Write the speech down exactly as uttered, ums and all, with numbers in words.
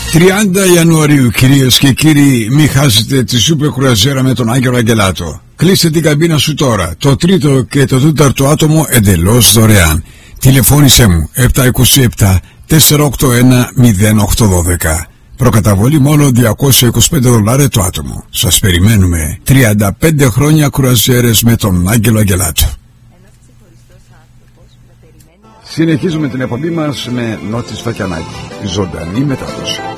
τριάντα Ιανουαρίου, κυρίες και κύριοι, μη χάσετε τη σούπερ κρουαζιέρα με τον Άγγελο Αγγελάτο. Κλείστε την καμπίνα σου τώρα. Το τρίτο και το τέταρτο άτομο εντελώς δωρεάν. Τηλεφώνησέ μου επτά είκοσι επτά τετρακόσια ογδόντα ένα μηδέν οκτώ δώδεκα. Προκαταβολή μόνο διακόσια είκοσι πέντε δολάρια το άτομο. Σας περιμένουμε. τριάντα πέντε χρόνια κρουαζιέρες με τον Άγγελο Αγγελάτο. Συνεχίζουμε την εκπομπή μας με Νότι Σφακιανάκη. Ζωντανή μετάδοση.